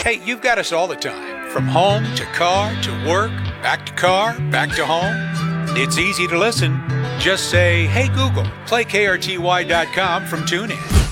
Hey, you've got us all the time. From home to car to work, back to car, back to home. It's easy to listen. Just say, hey Google, play KRTY.com from TuneIn.